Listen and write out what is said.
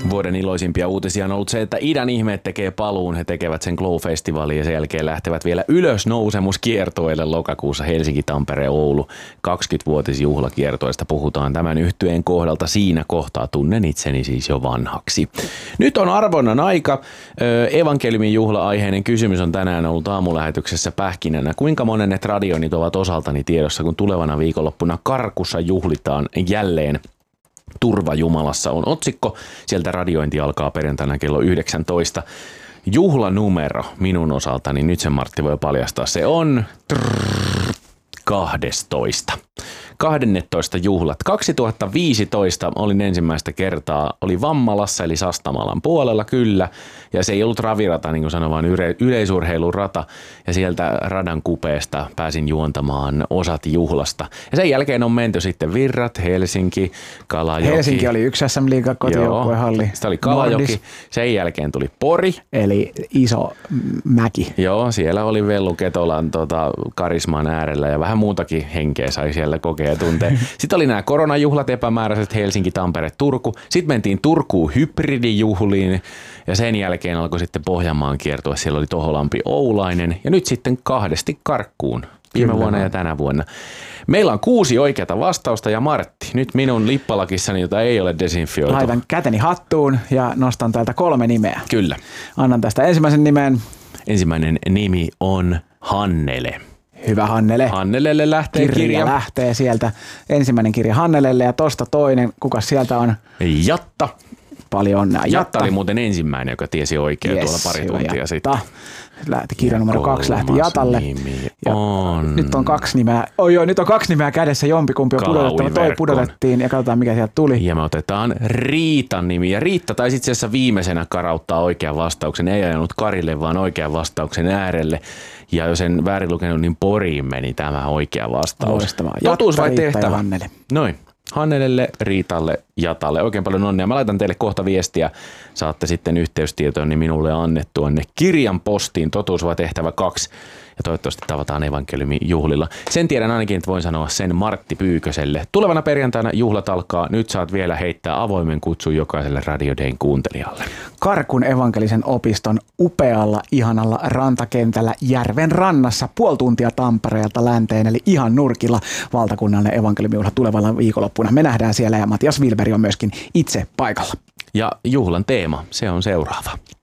Vuoden iloisimpia uutisia on ollut se, että Idän ihmeet tekee paluun. He tekevät sen Glow-festivaalin ja sen jälkeen lähtevät vielä ylösnousemuskiertueelle lokakuussa Helsinki, Tampere, Oulu. 20-vuotisjuhlakiertueesta puhutaan tämän yhtyeen kohdalta. Siinä kohtaa tunnen itseni siis jo vanhaksi. Nyt on arvonnan aika. Evankeliumin juhla-aiheinen kysymys on tänään ollut aamulähetyksessä pähkinänä. Kuinka monen tradionit ovat osaltani tiedossa, kun tulevana viikonloppuna Karkussa juhlitaan jälleen? Turva Jumalassa on otsikko. Sieltä radiointi alkaa perjantaina kello 19. Juhlanumero minun osaltani, nyt sen Martti voi paljastaa, se on 12. 12 juhlat. 2015 olin ensimmäistä kertaa, oli Vammalassa eli Sastamalan puolella kyllä, ja se ei ollut ravirata, niin kuin sanoin, vaan yleisurheilurata, ja sieltä radan kupeesta pääsin juontamaan osat juhlasta. Ja sen jälkeen on menty sitten Virrat, Helsinki, Kalajoki. Helsinki oli yksi SM-liigan kotijoukkuehalli. Sitten oli Kalajoki, Nordis. Sen jälkeen tuli Pori. Eli iso mäki. Joo, siellä oli Vellu Ketolan karisman äärellä ja vähän muutakin henkeä sai siellä kokea ja tuntea. Sitten oli nämä koronajuhlat epämääräiset Helsinki, Tampere, Turku. Sitten mentiin Turkuun hybridijuhliin ja sen jälkeen alkoi sitten Pohjanmaan kiertue. Siellä oli Toholampi, Oulainen ja nyt sitten kahdesti Karkkuun viime vuonna ja tänä vuonna. Meillä on 6 oikeata vastausta ja Martti, nyt minun lippalakissani, jota ei ole desinfioitu. Laitan käteni hattuun ja nostan täältä 3 nimeä. Kyllä. Annan tästä ensimmäisen nimen. Ensimmäinen nimi on Hannele. Hyvä Hannele. Hannelelle lähtee kirja. Lähtee sieltä. Ensimmäinen kirja Hannelelle ja tosta toinen. Kuka sieltä on? Jatta. Paljon onnea. Jatta oli muuten ensimmäinen, joka tiesi oikein tuolla pari tuntia sitten. Kirja numero 2 lähti Jatalle. Nyt on 2 nimeä. Nyt on 2 nimeä kädessä. Jompikumpi on pudotettava. Toi pudotettiin ja katsotaan mikä sieltä tuli. Ja me otetaan Riitan nimi. Ja Riitta taisi itse asiassa viimeisenä karauttaa oikean vastauksen. Ei ajanut Karille, vaan oikean vastauksen äärelle. Ja jos en väärin lukenut, niin Poriin meni tämä oikea vastaus. Loistavaa. Totuus vai tehtävä? Hannele. Noin. Hannelelle, Riitalle, Jatalle. Oikein paljon onnea. Mä laitan teille kohta viestiä. Saatte sitten yhteystietoon minulle annettuanne kirjan postiin. Totuus vai tehtävä 2. Ja toivottavasti tavataan evankeliumin juhlilla. Sen tiedän ainakin, että voin sanoa sen Martti Pyykköselle. Tulevana perjantaina juhlat alkaa. Nyt saat vielä heittää avoimen kutsun jokaiselle Radio Dayn kuuntelijalle. Karkun evankelisen opiston upealla, ihanalla rantakentällä järven rannassa 0,5 tuntia Tampereelta länteen, eli ihan nurkilla valtakunnallinen evankeliumijuhla tulevalla viikonloppuna. Me nähdään siellä ja Matias Wilberg on myöskin itse paikalla. Ja juhlan teema, se on seuraava.